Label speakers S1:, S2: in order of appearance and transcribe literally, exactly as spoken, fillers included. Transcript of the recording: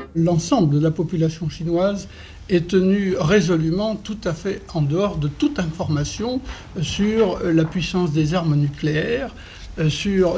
S1: L'ensemble de la population chinoise est tenue résolument tout à fait en dehors de toute information sur la puissance des armes nucléaires, sur